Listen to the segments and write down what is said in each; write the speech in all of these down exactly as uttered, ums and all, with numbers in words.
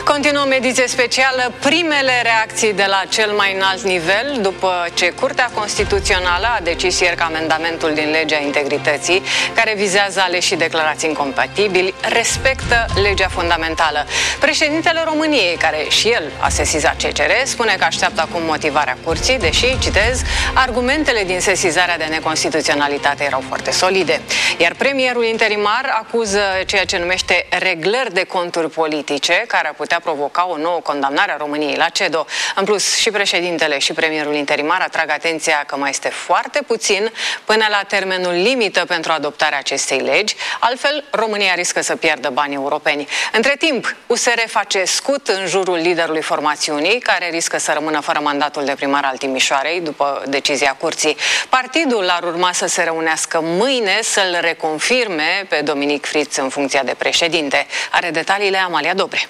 Continuăm ediție specială, primele reacții de la cel mai înalt nivel după ce Curtea Constituțională a decis ieri că amendamentul din legea integrității, care vizează aleșii declarați incompatibili, respectă legea fundamentală. Președintele României, care și el a sesizat C C R, spune că așteaptă acum motivarea curții, deși, citez, argumentele din sesizarea de neconstituționalitate erau foarte solide. Iar premierul interimar acuză ceea ce numește reglări de conturi politice, care ar putea provoca o nouă condamnare a României la C E D O. În plus, și președintele și premierul interimar atrag atenția că mai este foarte puțin până la termenul limită pentru adoptarea acestei legi, altfel România riscă să pierdă bani europeni. Între timp, U S R face scut în jurul liderului formațiunii, care riscă să rămână fără mandatul de primar al Timișoarei după decizia curții. Partidul ar urma să se reunească mâine să-l reconfirme pe Dominic Fritz în funcția de președinte. Are detaliile Amalia Dobre.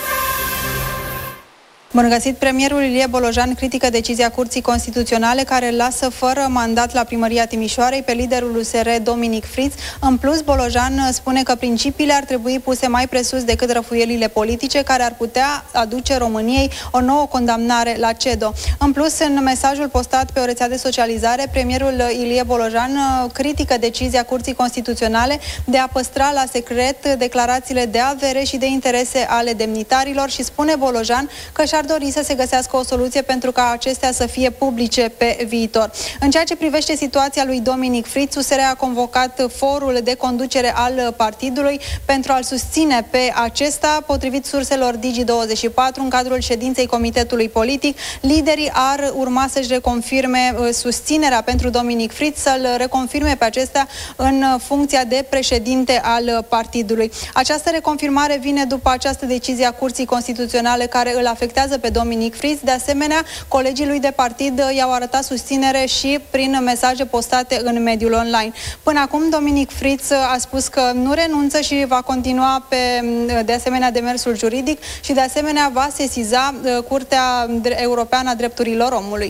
Bun găsit! Premierul Ilie Bolojan critică decizia Curții Constituționale care lasă fără mandat la primăria Timișoarei pe liderul U S R Dominic Fritz. În plus, Bolojan spune că principiile ar trebui puse mai presus decât răfuielile politice care ar putea aduce României o nouă condamnare la C E D O. În plus, în mesajul postat pe o rețea de socializare, premierul Ilie Bolojan critică decizia Curții Constituționale de a păstra la secret declarațiile de avere și de interese ale demnitarilor și spune Bolojan că și-ar dori să se găsească o soluție pentru ca acestea să fie publice pe viitor. În ceea ce privește situația lui Dominic Fritz, U S R a convocat forul de conducere al partidului pentru a-l susține pe acesta. Potrivit surselor Digi douăzeci și patru, în cadrul ședinței Comitetului Politic, liderii ar urma să-și reconfirme susținerea pentru Dominic Fritz, să-l reconfirme pe acesta în funcția de președinte al partidului. Această reconfirmare vine după această decizie a Curții Constituționale care îl afectează pe Dominic Fritz. De asemenea, colegii lui de partid i-au arătat susținere și prin mesaje postate în mediul online. Până acum, Dominic Fritz a spus că nu renunță și va continua pe, de asemenea, demersul juridic și, de asemenea, va sesiza Curtea Europeană a Drepturilor Omului.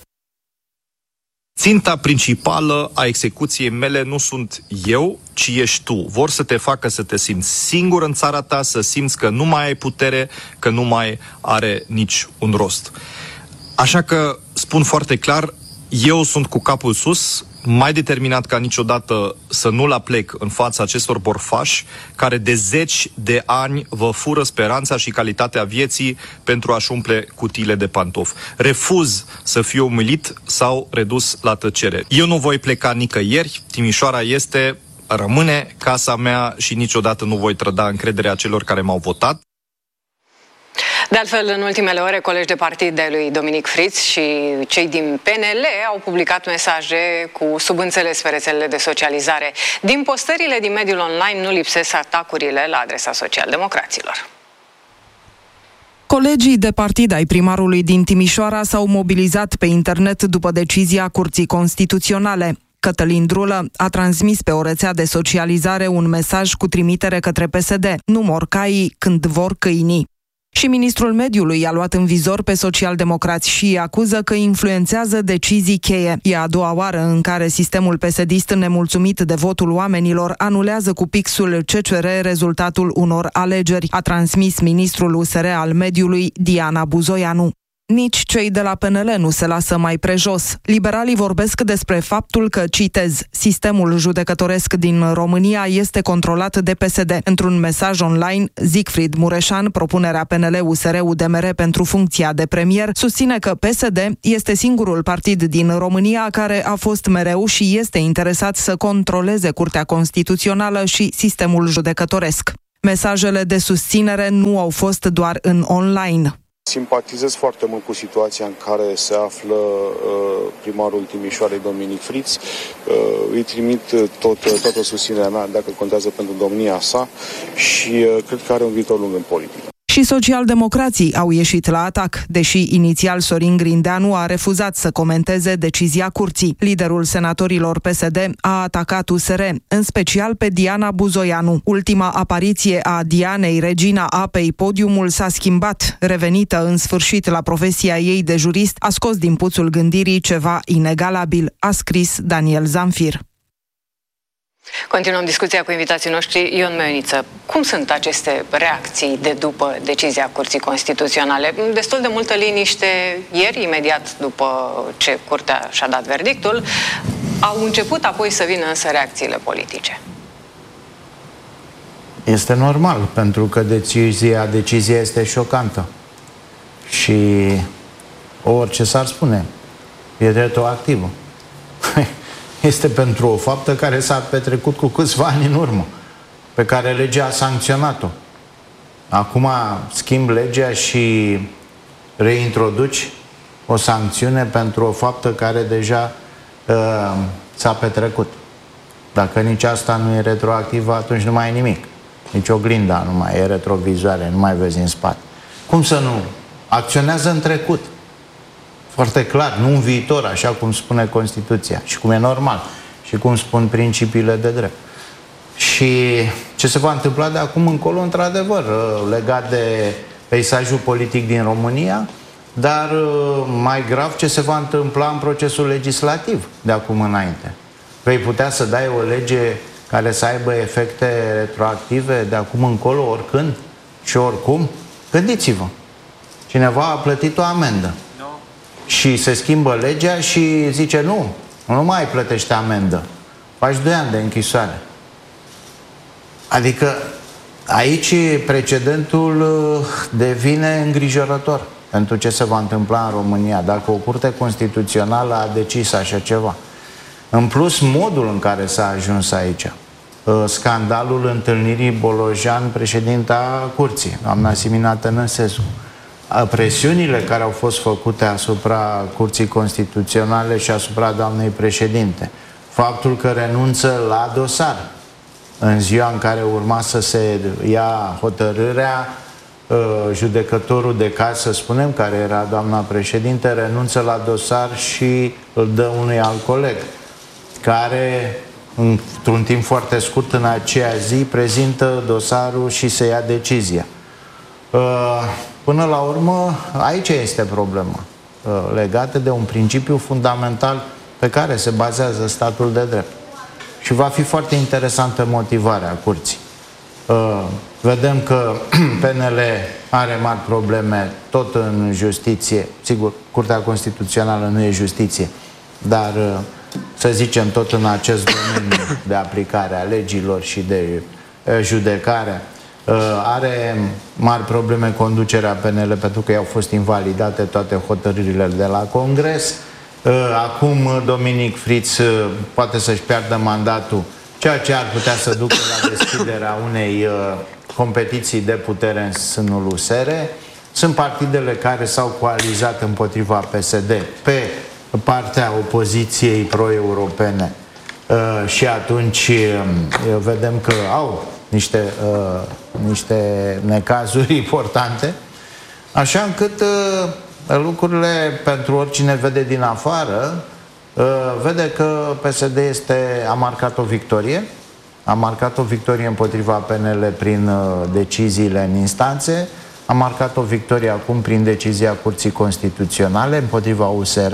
Ținta principală a execuției mele nu sunt eu, ci ești tu. Vor să te facă să te simți singur în țara ta, să simți că nu mai ai putere, că nu mai are nici un rost. Așa că spun foarte clar, eu sunt cu capul sus, mai determinat ca niciodată să nu-l aplec în fața acestor borfași care de zeci de ani vă fură speranța și calitatea vieții pentru a-și umple cutiile de pantofi. Refuz să fiu umilit sau redus la tăcere. Eu nu voi pleca nicăieri, Timișoara este, rămâne casa mea și niciodată nu voi trăda încrederea celor care m-au votat. De altfel, în ultimele ore, colegi de partid de lui Dominic Fritz și cei din P N L au publicat mesaje cu subînțeles pe rețelele de socializare. Din postările din mediul online nu lipsesc atacurile la adresa socialdemocraților. Colegii de partid ai primarului din Timișoara s-au mobilizat pe internet după decizia Curții Constituționale. Cătălin Drulă a transmis pe o rețea de socializare un mesaj cu trimitere către P S D. Nu mor caii când vor câinii. Și ministrul mediului a luat în vizor pe socialdemocrați și îi acuză că influențează decizii cheie. E a doua oară în care sistemul P S D-ist nemulțumit de votul oamenilor anulează cu pixul C C R rezultatul unor alegeri, a transmis ministrul U S R al mediului Diana Buzoianu. Nici cei de la P N L nu se lasă mai prejos. Liberalii vorbesc despre faptul că, citez, sistemul judecătoresc din România este controlat de P S D. Într-un mesaj online, Siegfried Mureșan, propunerea P N L-U S R-U D M R pentru funcția de premier, susține că P S D este singurul partid din România care a fost mereu și este interesat să controleze Curtea Constituțională și sistemul judecătoresc. Mesajele de susținere nu au fost doar în online. Simpatizez foarte mult cu situația în care se află uh, primarul Timișoarei, Dominic Fritz. Uh, îi trimit tot, toată susținerea mea, dacă contează, pentru domnia sa și uh, cred că are un viitor lung în politică. Și socialdemocrații au ieșit la atac, deși inițial Sorin Grindeanu a refuzat să comenteze decizia curții. Liderul senatorilor P S D a atacat U S R, în special pe Diana Buzoianu. Ultima apariție a Dianei, regina apei, podiumul s-a schimbat. Revenită în sfârșit la profesia ei de jurist, a scos din puțul gândirii ceva inegalabil, a scris Daniel Zamfir. Continuăm discuția cu invitații noștri. Ion Meioniță, cum sunt aceste reacții de după decizia Curții Constituționale? Destul de multă liniște ieri, imediat după ce Curtea și-a dat verdictul. Au început apoi să vină însă reacțiile politice. Este normal, pentru că decizia, decizia este șocantă. Și orice s-ar spune, e retroactivă. Este pentru o faptă care s-a petrecut cu câțiva ani în urmă, pe care legea a sancționat-o. Acum schimb legea și reintroduci o sancțiune pentru o faptă care deja uh, s-a petrecut. Dacă nici asta nu e retroactivă, atunci nu mai e nimic. Nici oglinda nu mai e retrovizoare, nu mai vezi în spate. Cum să nu? Acționează în trecut. Foarte clar, nu în viitor, așa cum spune Constituția și cum e normal și cum spun principiile de drept. Și ce se va întâmpla de acum încolo, într-adevăr, legat de peisajul politic din România, dar mai grav ce se va întâmpla în procesul legislativ de acum înainte. Vei putea să dai o lege care să aibă efecte retroactive de acum încolo, oricând și oricum? Gândiți-vă. Cineva a plătit o amendă. Și se schimbă legea și zice nu, nu mai plătește amendă. Faci doi ani de închisoare. Adică aici precedentul devine îngrijorător pentru ce se va întâmpla în România dacă o curte constituțională a decis așa ceva. În plus, modul în care s-a ajuns aici. Scandalul întâlnirii Bolojan, președinta curții, doamna Simina Tănăsescu. Presiunile care au fost făcute asupra Curții Constituționale și asupra doamnei președinte, faptul că renunță la dosar în ziua în care urma să se ia hotărârea, judecătorul de caz, să spunem, care era doamna președinte, renunță la dosar și îl dă unui alt coleg, care într-un timp foarte scurt în aceea zi prezintă dosarul și se ia decizia. Până la urmă, aici este problema, legată de un principiu fundamental pe care se bazează statul de drept. Și va fi foarte interesantă motivarea curții. Vedem că P N L are mari probleme tot în justiție. Sigur, Curtea Constituțională nu e justiție, dar să zicem tot în acest domeniu de aplicare a legilor și de judecare. Are mari probleme conducerea P N L pentru că i-au fost invalidate toate hotărârile de la Congres. Acum Dominic Fritz poate să-și piardă mandatul, ceea ce ar putea să ducă la deschiderea unei competiții de putere în sânul U S R. Sunt partidele care s-au coalizat împotriva P S D pe partea opoziției pro-europene și atunci vedem că au niște, uh, niște necazuri importante, așa încât uh, lucrurile pentru oricine vede din afară, uh, vede că P S D este, a marcat o victorie, a marcat o victorie împotriva P N L prin uh, deciziile în instanțe, a marcat o victorie acum prin decizia Curții Constituționale împotriva U S R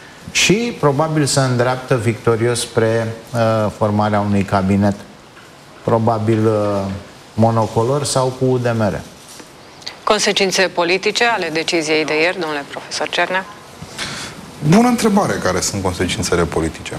și probabil se îndreaptă victorios spre uh, formarea unui cabinet, probabil uh, monocolor sau cu U D M R. Consecințe politice ale deciziei de ieri, domnule profesor Cernea? Bună întrebare, care sunt consecințele politice.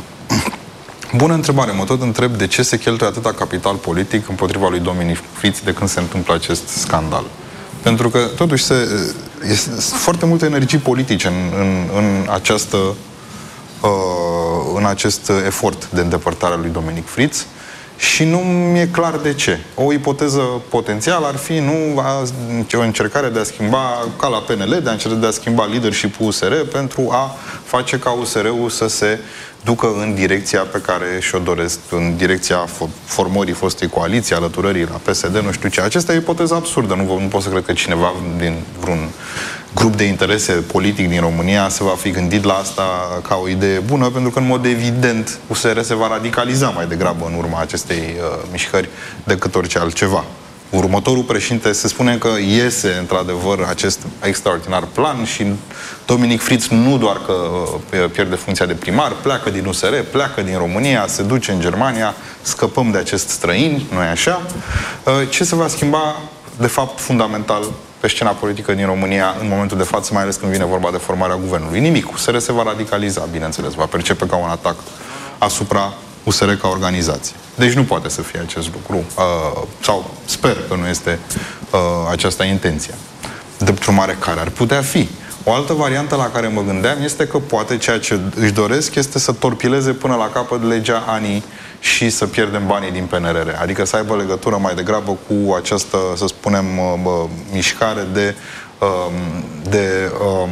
Bună întrebare, mă tot întreb de ce se cheltuie atâta capital politic împotriva lui Dominic Fritz de când se întâmplă acest scandal. Pentru că totuși se, este foarte multe energii politice în, în, în această uh, în acest efort de îndepărtare a lui Dominic Fritz. Și nu mi-e clar de ce. O ipoteză potențială ar fi nu a, o încercare de a schimba, ca la P N L, de a încerca de a schimba leadership-ul U S R pentru a face ca U S R-ul să se ducă în direcția pe care și-o doresc, în direcția formării fostei coaliții, alăturării la P S D, nu știu ce. Acesta e o ipoteză absurdă. Nu, nu pot să cred că cineva din vreun grup de interese politic din România se va fi gândit la asta ca o idee bună, pentru că în mod evident U S R se va radicaliza mai degrabă în urma acestei uh, mișcări decât orice altceva. următorul președinte se spune că iese într-adevăr acest extraordinar plan și Dominic Fritz nu doar că pierde funcția de primar, pleacă din U S R, pleacă din România, se duce în Germania, scăpăm de acest străini, nu-i așa? Ce se va schimba, de fapt, fundamental pe scena politică din România în momentul de față, mai ales când vine vorba de formarea guvernului? Nimic. U S R se va radicaliza, bineînțeles, va percepe ca un atac asupra U S R ca organizație. Deci nu poate să fie acest lucru. Uh, sau sper că nu este uh, aceasta intenția. Drept urmare, care ar putea fi? O altă variantă la care mă gândeam este că poate ceea ce își doresc este să torpileze până la capăt legea ANI și să pierdem banii din P N R R. Adică să aibă legătură mai degrabă cu această, să spunem, uh, mișcare de, uh, de um,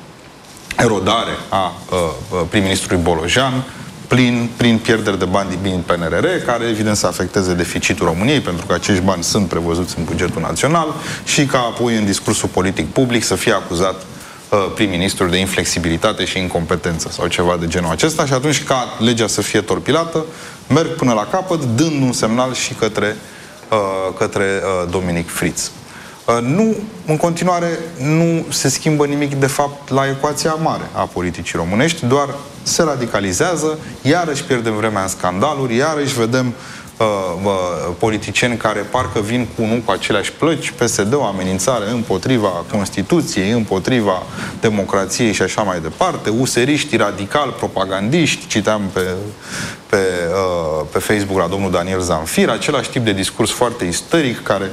erodare a uh, prim-ministrului Bolojan Prin, prin pierderi de bani din P N R R, care evident să afecteze deficitul României, pentru că acești bani sunt prevăzuți în bugetul național și ca apoi în discursul politic public să fie acuzat uh, prim-ministrul de inflexibilitate și incompetență sau ceva de genul acesta și atunci ca legea să fie torpilată, merg până la capăt, dând un semnal și către, uh, către uh, Dominic Fritz. Uh, nu, în continuare, nu se schimbă nimic, de fapt, la ecuația mare a politicii românești, doar se radicalizează, iarăși pierdem vremea în scandaluri, iarăși vedem uh, uh, politicieni care parcă vin cu, nu cu aceleași plăci, P S D, o amenințare împotriva Constituției, împotriva democrației și așa mai departe, useriști radicali, propagandiști, citeam pe, pe, uh, pe Facebook la domnul Daniel Zanfir, același tip de discurs foarte isteric, care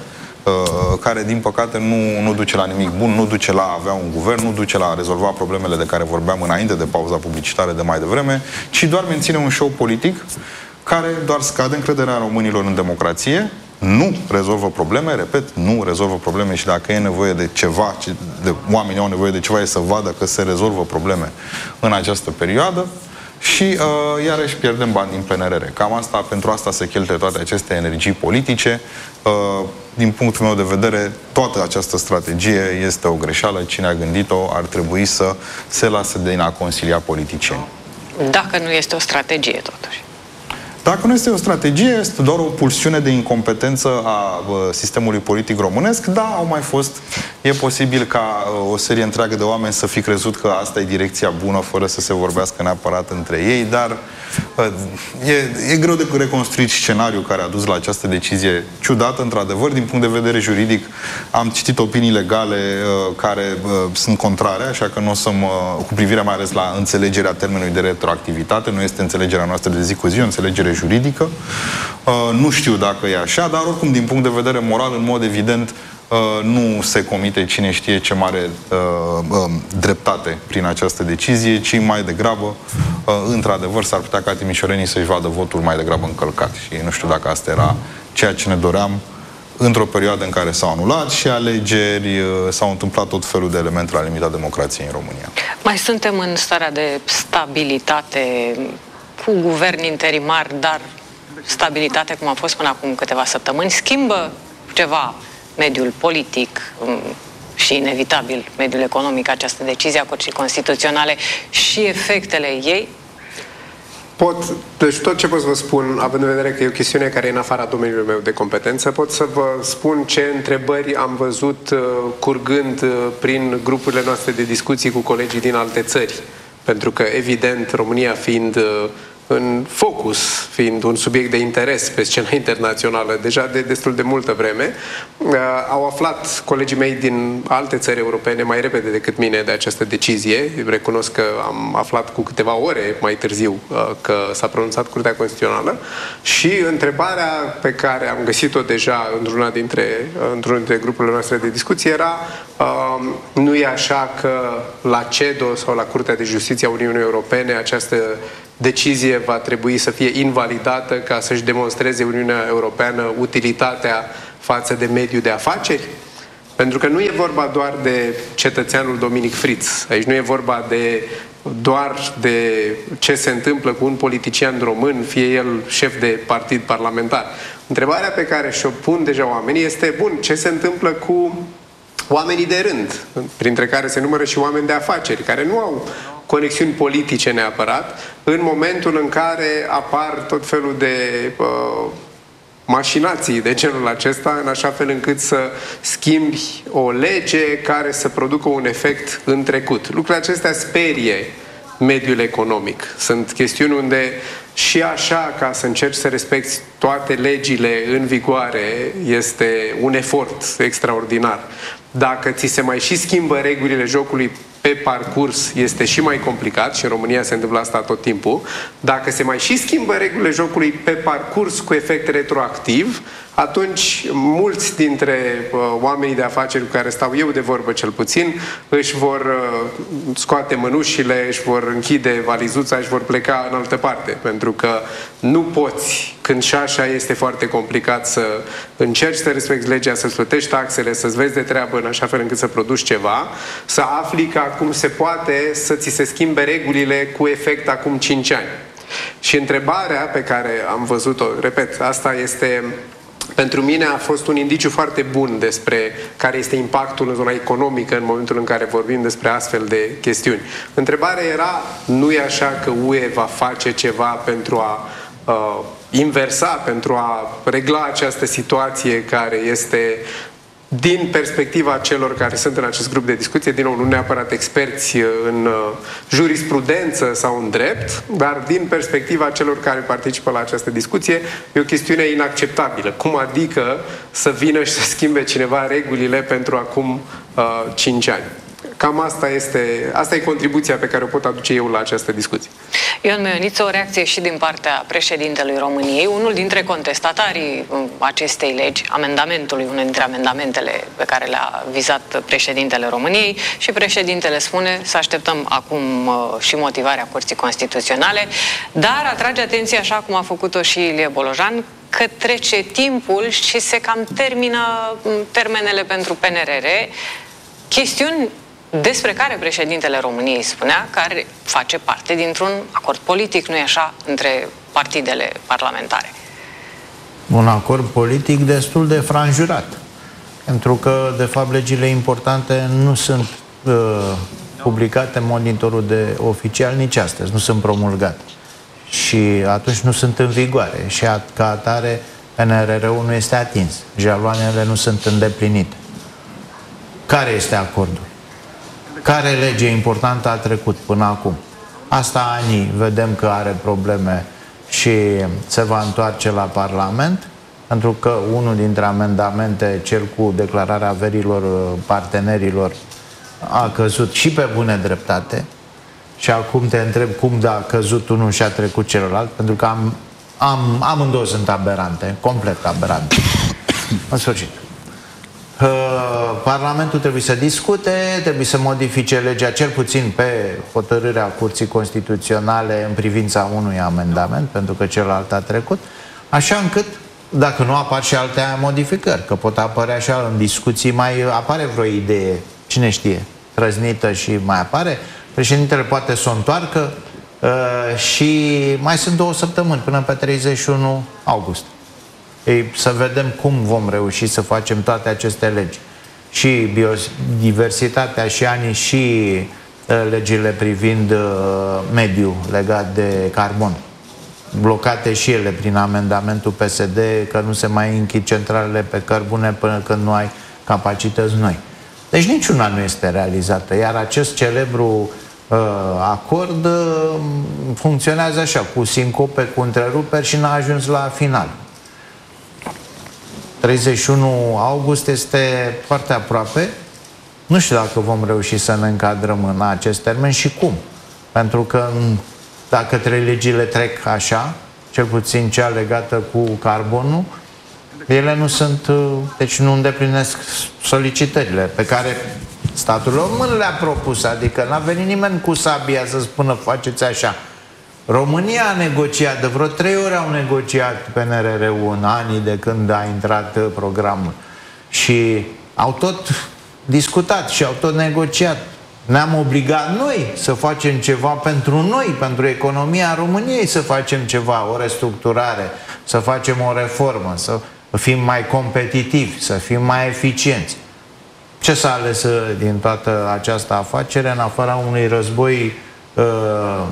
care, din păcate, nu, nu duce la nimic bun, nu duce la a avea un guvern, nu duce la a rezolva problemele de care vorbeam înainte de pauza publicitară de mai devreme, ci doar menține un show politic care doar scade încrederea românilor în democrație, nu rezolvă probleme, repet, nu rezolvă probleme și dacă e nevoie de ceva, de, oamenii au nevoie de ceva, e să vadă că se rezolvă probleme în această perioadă. Și uh, iarăși pierdem bani din P N R R. Cam asta, pentru asta se cheltuie toate aceste energii politice. Uh, din punctul meu de vedere, toată această strategie este o greșeală. Cine a gândit-o ar trebui să se lase din a consilia politicieni. Dacă nu este o strategie, totuși. Dacă nu este o strategie, este doar o pulsiune de incompetență a uh, sistemului politic românesc. Da, au mai fost. E posibil ca uh, o serie întreagă de oameni să fi crezut că asta e direcția bună, fără să se vorbească neapărat între ei, dar uh, e, e greu de reconstruit scenariul care a dus la această decizie ciudată, într-adevăr, din punct de vedere juridic. Am citit opinii legale uh, care uh, sunt contrare, așa că nu o să mă, cu privire mai ales la înțelegerea termenului de retroactivitate, nu este înțelegerea noastră de zi cu zi, o înțelegere juridică. Uh, nu știu dacă e așa, dar oricum, din punct de vedere moral, în mod evident, uh, nu se comite cine știe ce mare uh, uh, dreptate prin această decizie, ci mai degrabă, uh, într-adevăr, s-ar putea ca timișorenii să-și vadă votul mai degrabă încălcat. Și nu știu dacă asta era ceea ce ne doream într-o perioadă în care s-au anulat și alegeri, uh, s-au întâmplat tot felul de elemente la limita democrației în România. Mai suntem în starea de stabilitate cu guvern interimar, dar stabilitate cum a fost până acum câteva săptămâni. Schimbă ceva mediul politic și inevitabil mediul economic această decizie a Curții Constituționale și efectele ei? Pot, deci tot ce pot să vă spun, având în vedere că e o chestiune care e în afara domeniului meu de competență, pot să vă spun ce întrebări am văzut uh, curgând uh, prin grupurile noastre de discuții cu colegii din alte țări. Pentru că, evident, România fiind uh, în focus, fiind un subiect de interes pe scena internațională deja de destul de multă vreme, uh, au aflat colegii mei din alte țări europene mai repede decât mine de această decizie. Recunosc că am aflat cu câteva ore mai târziu uh, că s-a pronunțat Curtea Constituțională și întrebarea pe care am găsit-o deja într-una dintre, într-unul dintre grupurile noastre de discuție era uh, nu e așa că la CEDO sau la Curtea de Justiție a Uniunii Europene această decizie va trebui să fie invalidată ca să-și demonstreze Uniunea Europeană utilitatea față de mediul de afaceri? Pentru că nu e vorba doar de cetățeanul Dominic Fritz. Aici nu e vorba de doar de ce se întâmplă cu un politician român, fie el șef de partid parlamentar. Întrebarea pe care și-o pun deja oamenii este, bun, ce se întâmplă cu oamenii de rând, printre care se numără și oameni de afaceri, care nu au conexiuni politice neapărat, în momentul în care apar tot felul de uh, mașinații de genul acesta, în așa fel încât să schimbi o lege care să producă un efect în trecut. Lucrurile acestea sperie mediul economic. Sunt chestiuni unde și așa, ca să încerci să respecti toate legile în vigoare, este un efort extraordinar. Dacă ți se mai și schimbă regulile jocului pe parcurs, este și mai complicat și în România se întâmplă asta tot timpul. Dacă se mai și schimbă regulile jocului pe parcurs cu efect retroactiv, atunci mulți dintre uh, oamenii de afaceri cu care stau eu de vorbă cel puțin își vor uh, scoate mânușile, își vor închide valizuța, își vor pleca în altă parte, pentru că nu poți, când și așa este foarte complicat, să încerci să respecti legea, să-ți plătești taxele, să-ți vezi de treabă în așa fel încât să produci ceva, să afli că acum se poate să ți se schimbe regulile cu efect acum cinci ani. Și întrebarea pe care am văzut-o, repet, asta este... Pentru mine a fost un indiciu foarte bun despre care este impactul în zona economică în momentul în care vorbim despre astfel de chestiuni. Întrebarea era, nu e așa că U E va face ceva pentru a uh, inversa, pentru a regla această situație care este, din perspectiva celor care sunt în acest grup de discuție, din nou, nu neapărat experți în uh, jurisprudență sau în drept, dar din perspectiva celor care participă la această discuție, e o chestiune inacceptabilă. Cum adică să vină și să schimbe cineva regulile pentru acum uh, cinci ani? Cam asta este, asta e contribuția pe care o pot aduce eu la această discuție. Ion Meioniță, o reacție și din partea președintelui României, unul dintre contestatarii acestei legi, amendamentului, unul dintre amendamentele pe care le-a vizat președintele României, și președintele spune să așteptăm acum și motivarea Curții Constituționale, dar atrage atenția, așa cum a făcut-o și Ilie Bolojan, că trece timpul și se cam termină termenele pentru P N R R, chestiuni despre care președintele României spunea că face parte dintr-un acord politic, nu-i așa, între partidele parlamentare. Un acord politic destul de franjurat, pentru că, de fapt, legile importante nu sunt uh, publicate în monitorul de oficial nici astăzi, nu sunt promulgate. Și atunci nu sunt în vigoare și ca atare P N R R-ul nu este atins, jaloanele nu sunt îndeplinite. Care este acordul? Care lege importantă a trecut până acum? Asta anii vedem că are probleme și se va întoarce la Parlament, pentru că unul dintre amendamente, cel cu declararea averilor partenerilor, a căzut și pe bune dreptate. Și acum te întreb cum a căzut unul și a trecut celălalt, pentru că am, am, amândouă sunt aberante, complet aberante. În sfârșit. Parlamentul trebuie să discute, trebuie să modifice legea, cel puțin pe hotărârea Curții Constituționale în privința unui amendament, pentru că celălalt a trecut, așa încât, dacă nu apar și alte modificări, că pot apărea așa în discuții, mai apare vreo idee, cine știe, trăznită și mai apare, președintele poate să o întoarcă uh, și mai sunt două săptămâni până pe treizeci și unu august. Ei, să vedem cum vom reuși să facem toate aceste legi. Și biodiversitatea și anii și uh, legile privind uh, mediul legat de carbon. Blocate și ele prin amendamentul P S D, că nu se mai închid centralele pe cărbune până când nu ai capacități noi. Deci niciuna nu este realizată. Iar acest celebru uh, acord uh, funcționează așa, cu sincope, cu întreruperi și n-a ajuns la final. treizeci și unu august este foarte aproape. Nu știu dacă vom reuși să ne încadrăm în acest termen și cum. Pentru că dacă trei legile trec așa, cel puțin cea legată cu carbonul, ele nu sunt, deci nu îndeplinesc solicitările pe care statul român le-a propus. Adică n-a venit nimeni cu sabia să spună faceți așa. România a negociat, de vreo trei ori au negociat P N R R-ul în anii de când a intrat programul. Și au tot discutat și au tot negociat. Ne-am obligat noi să facem ceva pentru noi, pentru economia României, să facem ceva, o restructurare, să facem o reformă, să fim mai competitivi, să fim mai eficienți. Ce s-a ales din toată această afacere, în afara unui război uh,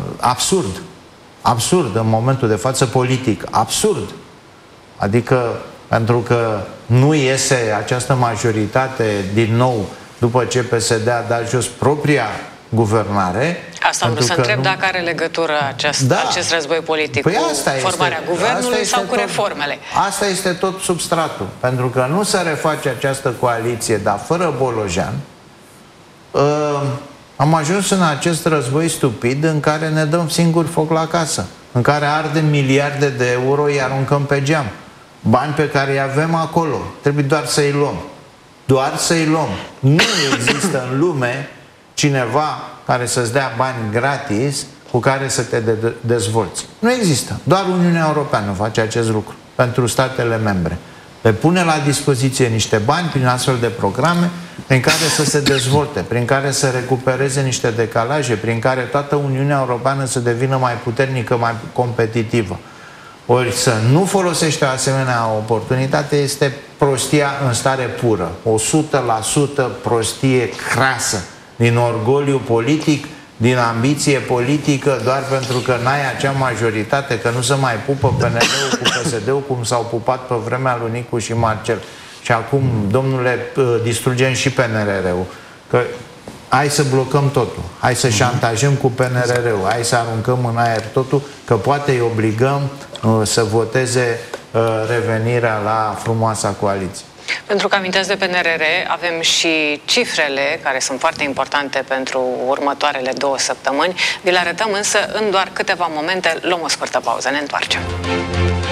absurd, absurd în momentul de față politic, absurd. Adică pentru că nu iese această majoritate din nou după ce P S D a dat jos propria guvernare. Asta am vrut să întreb nu... dacă are legătură acest, da. acest război politic păi cu asta formarea este, guvernului sau cu tot, reformele. Asta este tot substratul, pentru că nu se reface această coaliție, dar fără Bolojan. Uh, am ajuns în acest război stupid în care ne dăm singur foc la casă, în care ardem miliarde de euro, îi aruncăm pe geam. Bani pe care îi avem acolo, trebuie doar să-i luăm. Doar să-i luăm. Nu există în lume cineva care să-ți dea bani gratis cu care să te de dezvolți. Nu există. Doar Uniunea Europeană face acest lucru pentru statele membre. Le pune la dispoziție niște bani prin astfel de programe prin care să se dezvolte, prin care să recupereze niște decalaje, prin care toată Uniunea Europeană să devină mai puternică, mai competitivă. Ori să nu folosește o asemenea oportunitate este prostia în stare pură. o sută la sută prostie crasă, din orgoliu politic, din ambiție politică, doar pentru că n-ai acea majoritate, că nu se mai pupă P N L-ul cu P S D-ul cum s-au pupat pe vremea lui Nicu și Marcel. Și acum, domnule, distrugem și P N R R-ul. Că hai să blocăm totul, hai să șantajăm cu P N R R-ul, hai să aruncăm în aer totul, că poate îi obligăm uh, să voteze uh, revenirea la frumoasa coaliție. Pentru că amintesc de P N R R, avem și cifrele care sunt foarte importante pentru următoarele două săptămâni. Vi le arătăm însă în doar câteva momente. Luăm o scurtă pauză, ne întoarcem.